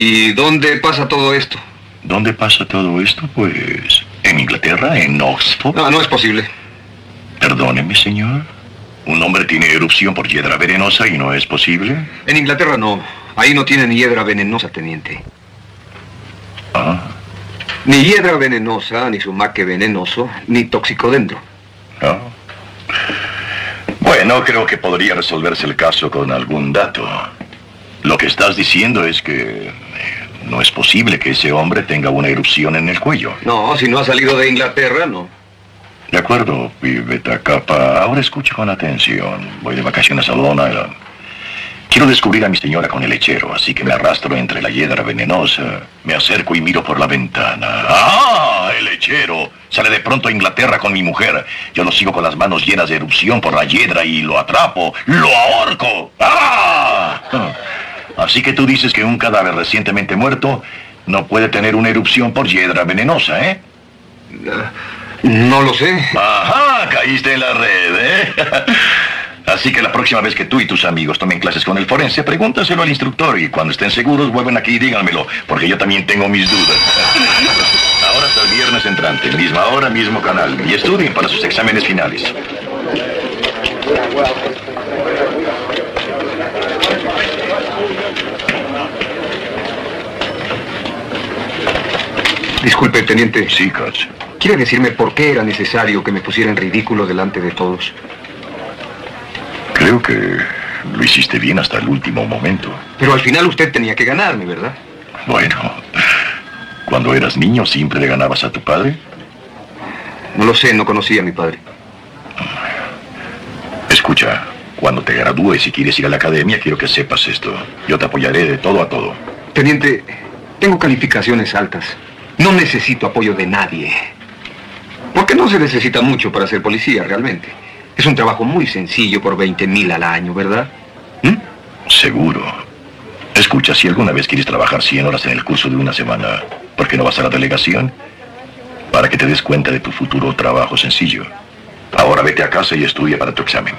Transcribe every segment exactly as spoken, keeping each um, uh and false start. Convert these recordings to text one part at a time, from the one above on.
¿Y dónde pasa todo esto? ¿Dónde pasa todo esto? Pues, en Inglaterra, en Oxford. No, no es posible. Perdóneme, señor. ¿Un hombre tiene erupción por hiedra venenosa y no es posible? En Inglaterra no. Ahí no tienen hiedra venenosa, teniente. Ah. Ni hiedra venenosa, ni sumaque venenoso, ni toxicodendro. No. Bueno, creo que podría resolverse el caso con algún dato. Lo que estás diciendo es que eh, no es posible que ese hombre tenga una erupción en el cuello. No, si no ha salido de Inglaterra, no. De acuerdo, Pibeta Capa. Ahora escucha con atención. Voy de vacaciones a Long Island. Quiero descubrir a mi señora con el lechero, así que me arrastro entre la hiedra venenosa. Me acerco y miro por la ventana. ¡Ah! El lechero sale de pronto a Inglaterra con mi mujer. Yo lo sigo con las manos llenas de erupción por la hiedra y lo atrapo. ¡Lo ahorco! ¡Ah! Así que tú dices que un cadáver recientemente muerto no puede tener una erupción por hiedra venenosa, ¿eh? Uh, no lo sé. Ajá, caíste en la red, ¿eh? Así que la próxima vez que tú y tus amigos tomen clases con el forense, pregúntaselo al instructor y cuando estén seguros vuelven aquí y díganmelo, porque yo también tengo mis dudas. Ahora hasta el viernes entrante, misma hora, mismo canal, y estudien para sus exámenes finales. Disculpe, teniente. Sí, Coach. ¿Quiere decirme por qué era necesario que me pusiera en ridículo delante de todos? Creo que lo hiciste bien hasta el último momento. Pero al final usted tenía que ganarme, ¿verdad? Bueno, cuando eras niño siempre le ganabas a tu padre. No lo sé, no conocía a mi padre. Escucha, cuando te gradúes y quieres ir a la academia, quiero que sepas esto. Yo te apoyaré de todo a todo. Teniente, tengo calificaciones altas. No necesito apoyo de nadie. Porque no se necesita mucho para ser policía, realmente. Es un trabajo muy sencillo por veinte mil al año, ¿verdad? ¿Mm? Seguro. Escucha, si alguna vez quieres trabajar cien horas en el curso de una semana, ¿por qué no vas a la delegación? Para que te des cuenta de tu futuro trabajo sencillo. Ahora vete a casa y estudia para tu examen.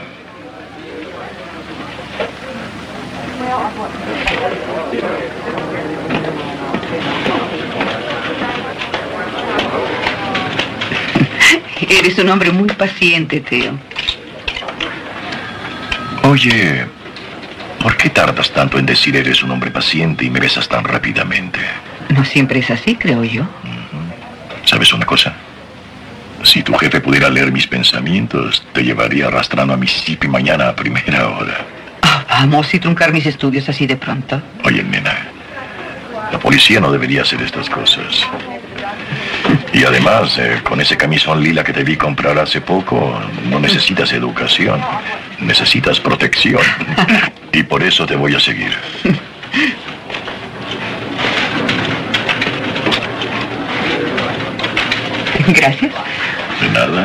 Eres un hombre muy paciente, Theo. Oye, ¿por qué tardas tanto en decir eres un hombre paciente y me besas tan rápidamente? No siempre es así, creo yo. ¿Sabes una cosa? Si tu jefe pudiera leer mis pensamientos, te llevaría arrastrando a Mississippi mañana a primera hora. Oh, vamos, y truncar mis estudios así de pronto. Oye, nena, la policía no debería hacer estas cosas. Y además, eh, con ese camisón lila que te vi comprar hace poco, no necesitas educación, necesitas protección. Y por eso te voy a seguir. Gracias. De nada.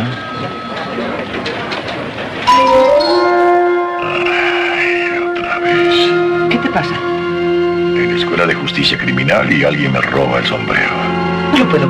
Ay, otra vez. ¿Qué te pasa? En la escuela de justicia criminal y alguien me roba el sombrero. Yo puedo